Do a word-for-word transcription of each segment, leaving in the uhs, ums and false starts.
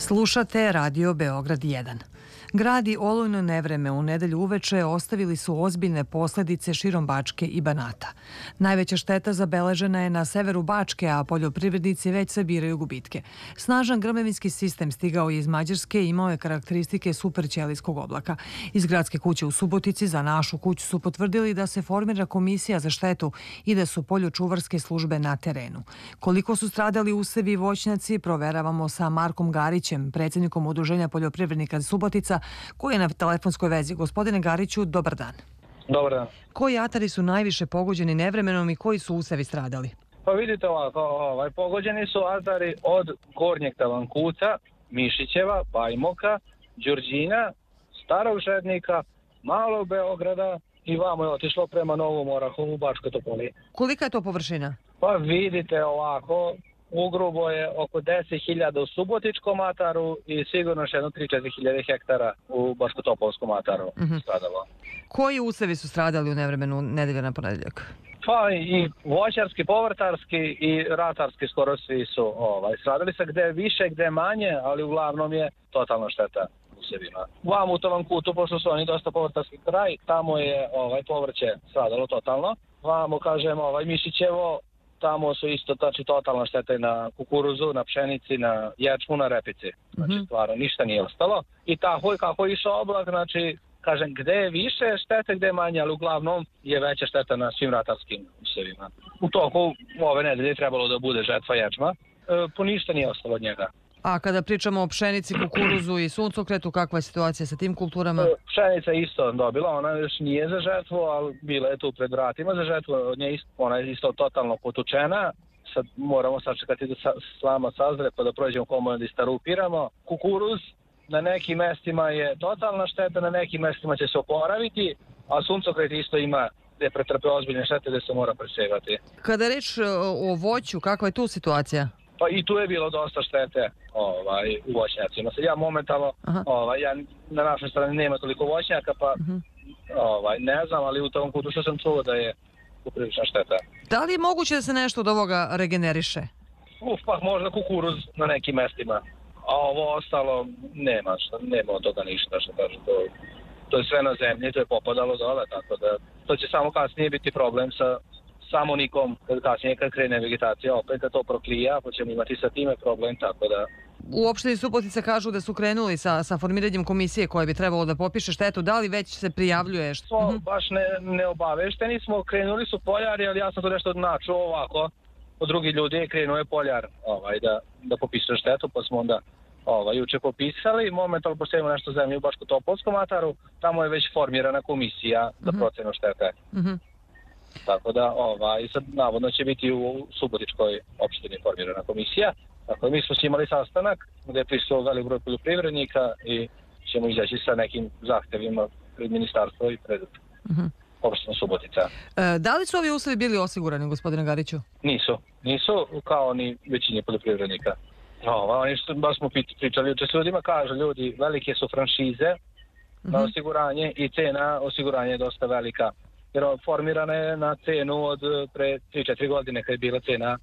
Slušate Radio Beograd jedan. Grad i olujno nevreme u nedelju uveče ostavili su ozbiljne posledice širom Bačke i Banata. Najveća šteta zabeležena je na severu Bačke, a poljoprivrednici već sabiraju gubitke. Snažan grmevinski sistem stigao je iz Mađarske i imao je karakteristike superćelijskog oblaka. Iz gradske kuće u Subotici za našu kuću su potvrdili da se formira komisija za štetu i da su poljočuvarske službe na terenu. Koliko su stradali usevi i voćnjaci, proveravamo sa Markom Garićem, predsjednikom Udruženja poljoprivrednika Subotica, koji je na telefonskoj vezi. Gospodine Gariću, dobar dan. Dobar dan. Koji atari su najviše pogođeni nevremenom i koji su usevi stradali? Pa vidite ovako, ovaj, pogođeni su atari od Gornjeg Tavankuca, Mišićeva, Bajmoka, Đurđina, Starog Žednika, Malog Beograda i vamo je otišlo prema Novom Orahovu, Bačkoj Topoli. Kolika je to površina? Pa vidite ovako, ugrubo je oko deset hiljada u Subotičkom ataru i sigurno još jedno tri do četiri hiljade hektara u Bačko-Topolskom ataru uh-huh. stradalo. Koji usevi su stradali u nevremenu nedelja na ponedeljak? Pa i voćarski, povrtarski i ratarski skoro svi su ovaj, stradali se, gde više, gde manje, ali uglavnom je totalna šteta usevima. Vam u Tavankutu, pošto su oni dosta povrtarski kraj, tamo je ovaj, povrće stradalo totalno. Vamo, kažem, ovaj, Mišićevo, tamo su isto tači totalna šteta na kukuruzu, na pšenici, na ječmu, na repici. Znači, mm-hmm. stvarno, ništa nije ostalo. I tako je kako je išao oblak, znači, kažem, gde je više štete, gde je manje, ali uglavnom je veća šteta na svim ratarskim usevima. U toku ove nedelje trebalo da bude žetva ječma, e, po ništa nije ostalo od njega. A kada pričamo o pšenici, kukuruzu i suncokretu, kakva je situacija sa tim kulturama? E, pšenica je isto dobila, ona još nije za žetvu, ali bila je tu pred vratima za žetvu, od nje isto, ona je isto totalno potučena. Sad moramo sačekati da slama sazre pa da prođemo komo da istarupiramo. Kukuruz na nekim mestima je totalna šteta, na nekim mestima će se oporaviti, a suncokret isto ima gde pretrpe ozbiljne štete gde se mora presevati. Kada je reč o voću, kakva je tu situacija? Pa i tu je bilo dosta štete ovaj, u voćnjacima. Sad ja momentalno, ovaj, ja na našoj strani nema toliko voćnjaka, pa uh-huh. ovaj, ne znam, ali u tom kutu što sam čuo da je uprilična šteta. Da li je moguće da se nešto od ovoga regeneriše? Uf, pa možda kukuruz na nekim mestima. A ovo ostalo nema, što, nema od toga ništa, što kaže, to, to je sve na zemlji, to je popadalo dole, tako da to će samo kasnije biti problem sa samonikom, kad kasnije kad krene vegetacija, opet kad to proklija, pa ćemo imati sa time problem, tako da... U opštini Subotica kažu da su krenuli sa, sa formiranjem komisije koja bi trebalo da popiše štetu, da li već se prijavljuje? Smo uh-huh. baš ne, ne obavešteni smo, krenuli su poljari, ali ja sam to nešto načuo ovako, od drugih ljudi krenuo je poljar ovaj, da, da popisuje štetu, pa smo onda ovaj, juče popisali, momentalno posebno nešto zemlje u Bačko-Topolskom ataru, tamo je već formirana komisija za uh-huh. procenu štete. Uh-huh. Tako da, ovaj, sad navodno će biti u Subotičkoj opštini formirana komisija. Dakle, mi smo imali sastanak gde je prisutio velik broj poljoprivrednika i ćemo izaći sa nekim zahtevima pred ministarstvo i pred uh-huh. opštinu Subotica. E, da li su ovi uslovi bili osigurani, gospodine Gariću? Nisu. Nisu, kao ni većini poljoprivrednika. Ova, oni što baš smo pričali juče s ljudima, kažu ljudi, velike su franšize uh-huh. na osiguranje i cena osiguranja je dosta velika. Jer formirana je na cenu od pre tri do četiri godine kad je bila cena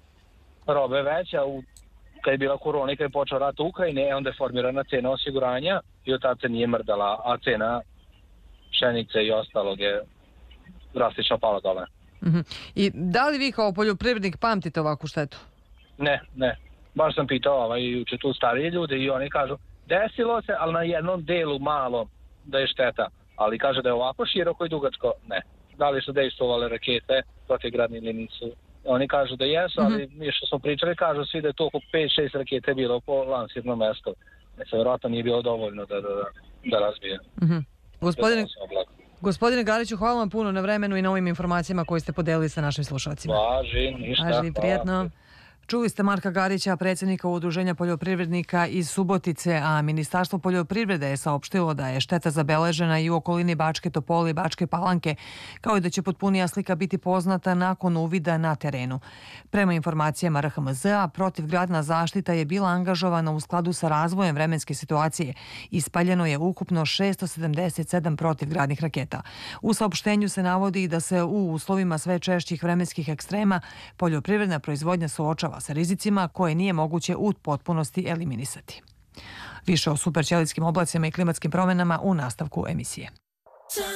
robe veća, u, kad je bila korona i kad je počeo rat u Ukrajini, onda je formirana cena osiguranja i od tada se nije mrdala, a cena pšenice i ostalog je drastično pala dole. Uh-huh. I da li vi kao poljoprivrednik pamtite ovakvu štetu? Ne, ne. Baš sam pitao ovaj, juče tu starije ljude i oni kažu desilo se, ali na jednom delu malo da je šteta. Ali kaže da je ovako široko i dugačko, ne. Da li su dejstvovale rakete protivgradne ili nisu? Oni kažu da jesu, ali mm-hmm. mi što smo pričali, kažu svi da je to oko pet šest rakete bilo po lansirnom mestu. Ne se vjerojatno nije bilo dovoljno da, da, da razbije. Mm-hmm. Gospodine, gospodine Gariću, hvala vam puno na vremenu i na ovim informacijama koje ste podelili sa našim slušalcima. Važi, ništa. Važi, prijetno. Čuli ste Marka Garića, predsjednika Udruženja poljoprivrednika iz Subotice, a Ministarstvo poljoprivrede je saopštilo da je šteta zabeležena i u okolini Bačke Topole i Bačke Palanke, kao i da će potpunija slika biti poznata nakon uvida na terenu. Prema informacijama R H M Z-a, protivgradna zaštita je bila angažovana u skladu sa razvojem vremenske situacije. Ispaljeno je ukupno šesto sedamdeset sedam protivgradnih raketa. U saopštenju se navodi da se u uslovima sve češćih vremenskih ekstrema poljoprivredna proizvodnja suočava sa rizicima koje nije moguće u potpunosti eliminisati. Više o superćelijskim oblacima i klimatskim promenama u nastavku emisije.